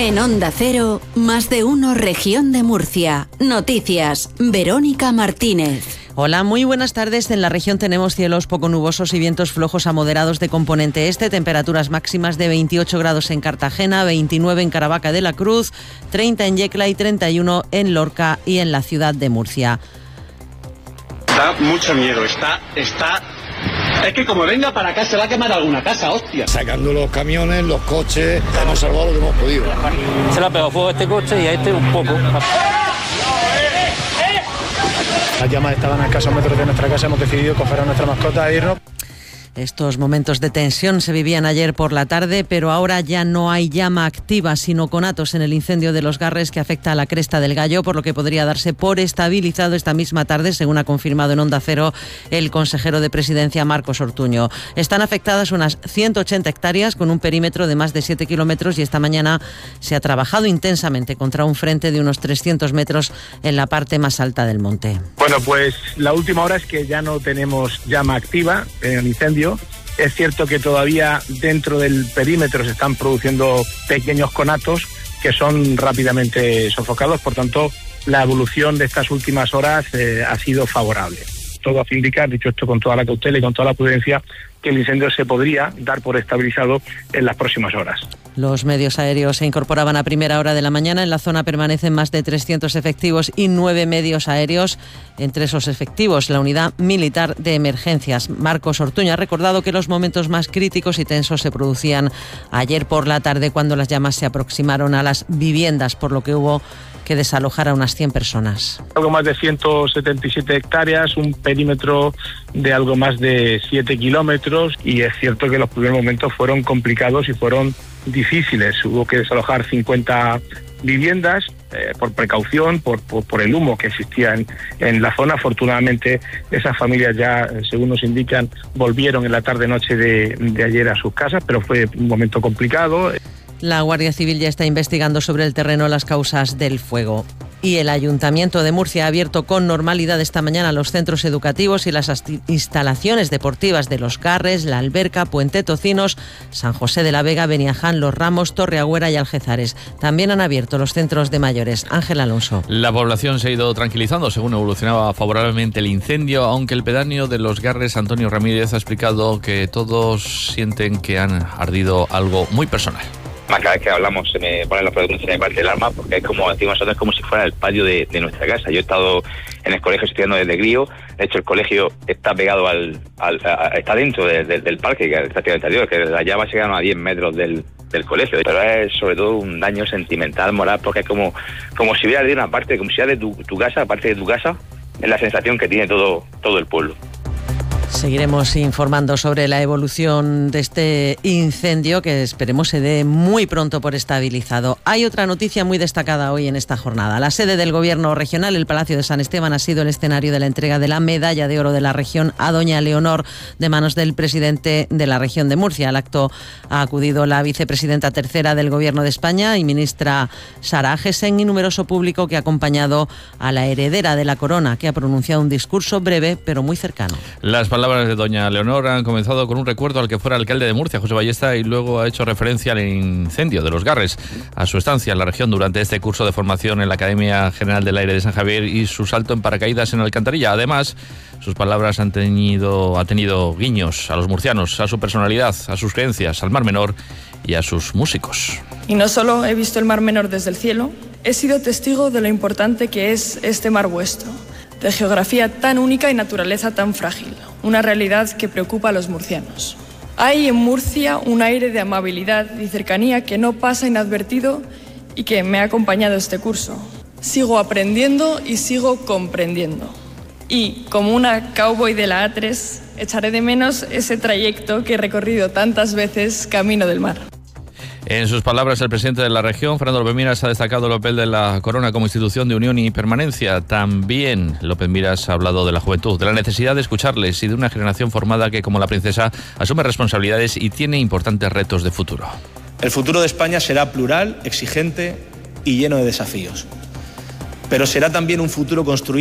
En Onda Cero, Más de Uno, Región de Murcia. Noticias, Verónica Martínez. Hola, muy buenas tardes. En la región tenemos cielos poco nubosos y vientos flojos a moderados de componente este. Temperaturas máximas de 28 grados en Cartagena, 29 en Caravaca de la Cruz, 30 en Yecla y 31 en Lorca y en la ciudad de Murcia. Da mucho miedo, está... Es que como venga para acá se va a quemar alguna casa, hostia. Sacando los camiones, los coches, hemos salvado lo que hemos podido. Se le ha pegado fuego a este coche y a este un poco. Las llamas estaban a escasos metros de nuestra casa, hemos decidido coger a nuestra mascota e irnos. Estos momentos de tensión se vivían ayer por la tarde, pero ahora ya no hay llama activa, sino conatos en el incendio de Los Garres que afecta a la Cresta del Gallo, por lo que podría darse por estabilizado esta misma tarde, según ha confirmado en Onda Cero el consejero de Presidencia, Marcos Ortuño. Están afectadas unas 180 hectáreas con un perímetro de más de 7 kilómetros y esta mañana se ha trabajado intensamente contra un frente de unos 300 metros en la parte más alta del monte. Bueno, pues la última hora es que ya no tenemos llama activa en el incendio. Es cierto que todavía dentro del perímetro se están produciendo pequeños conatos que son rápidamente sofocados, por tanto la evolución de estas últimas horas ha sido favorable. Todo hace indicar, dicho esto con toda la cautela y con toda la prudencia, que el incendio se podría dar por estabilizado en las próximas horas. Los medios aéreos se incorporaban a primera hora de la mañana. En la zona permanecen más de 300 efectivos y 9 medios aéreos. Entre esos efectivos, la unidad militar de emergencias. Marcos Ortuño ha recordado que los momentos más críticos y tensos se producían ayer por la tarde cuando las llamas se aproximaron a las viviendas, por lo que hubo que desalojar a unas 100 personas. Algo más de 177 hectáreas, un perímetro de algo más de 7 kilómetros y es cierto que los primeros momentos fueron complicados y fueron difíciles. Hubo que desalojar 50 viviendas por precaución, por el humo que existía en la zona. Afortunadamente esas familias ya, según nos indican, volvieron en la tarde-noche de ayer a sus casas, pero fue un momento complicado. La Guardia Civil ya está investigando sobre el terreno las causas del fuego. Y el Ayuntamiento de Murcia ha abierto con normalidad esta mañana los centros educativos y las instalaciones deportivas de Los Garres, La Alberca, Puente Tocinos, San José de la Vega, Beniaján, Los Ramos, Torreagüera y Algézares. También han abierto los centros de mayores. Ángel Alonso. La población se ha ido tranquilizando según evolucionaba favorablemente el incendio, aunque el pedáneo de Los Garres, Antonio Ramírez, ha explicado que todos sienten que han ardido algo muy personal. Cada vez que hablamos se me pone la protección de parte del alma, porque es como decimos nosotros, es como si fuera el patio de nuestra casa. Yo he estado en el colegio estudiando desde crío. De hecho, el colegio está pegado está dentro del parque, que es prácticamente interior, que las llamas llegan a 10 metros del colegio. Pero es sobre todo un daño sentimental, moral, porque es como si hubiera de una parte, como si fuera de tu casa, parte de tu casa, es la sensación que tiene todo el pueblo. Seguiremos informando sobre la evolución de este incendio que esperemos se dé muy pronto por estabilizado. Hay otra noticia muy destacada hoy en esta jornada. La sede del Gobierno regional, el Palacio de San Esteban, ha sido el escenario de la entrega de la Medalla de Oro de la región a doña Leonor de manos del presidente de la región de Murcia. Al acto ha acudido la vicepresidenta tercera del Gobierno de España y ministra Sara Agesen y numeroso público que ha acompañado a la heredera de la corona, que ha pronunciado un discurso breve pero muy cercano. Las palabras de doña Leonor han comenzado con un recuerdo al que fuera alcalde de Murcia, José Ballesta, y luego ha hecho referencia al incendio de Los Garres, a su estancia en la región durante este curso de formación en la Academia General del Aire de San Javier y su salto en paracaídas en Alcantarilla. Además, sus palabras ha tenido guiños a los murcianos, a su personalidad, a sus creencias, al Mar Menor y a sus músicos. Y no solo he visto el Mar Menor desde el cielo, he sido testigo de lo importante que es este mar vuestro, de geografía tan única y naturaleza tan frágil, una realidad que preocupa a los murcianos. Hay en Murcia un aire de amabilidad y cercanía que no pasa inadvertido y que me ha acompañado este curso. Sigo aprendiendo y sigo comprendiendo. Y, como una cowboy de la A3, echaré de menos ese trayecto que he recorrido tantas veces camino del mar. En sus palabras, el presidente de la región, Fernando López Miras, ha destacado el papel de la corona como institución de unión y permanencia. También López Miras ha hablado de la juventud, de la necesidad de escucharles y de una generación formada que, como la princesa, asume responsabilidades y tiene importantes retos de futuro. El futuro de España será plural, exigente y lleno de desafíos. Pero será también un futuro construido